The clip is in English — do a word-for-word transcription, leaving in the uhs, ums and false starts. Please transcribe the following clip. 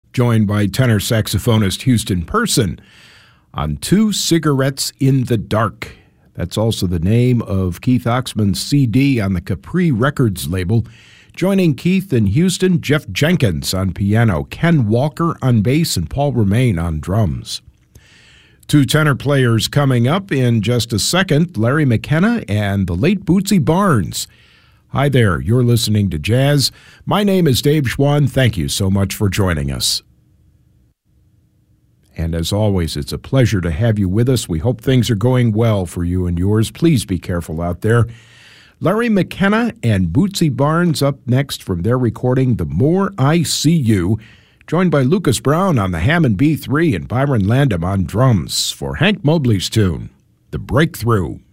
joined by tenor saxophonist Houston Person on Two Cigarettes in the Dark. That's also the name of Keith Oxman's C D on the Capri Records label. Joining Keith and Houston, Jeff Jenkins on piano, Ken Walker on bass, and Paul Romain on drums. Two tenor players coming up in just a second, Larry McKenna and the late Bootsy Barnes. Hi there, you're listening to Jazz. My name is Dave Schwann. Thank you so much for joining us. And as always, it's a pleasure to have you with us. We hope things are going well for you and yours. Please be careful out there. Larry McKenna and Bootsy Barnes up next from their recording, The More I See You, joined by Lucas Brown on the Hammond B three and Byron Landam on drums for Hank Mobley's tune, The Breakthrough.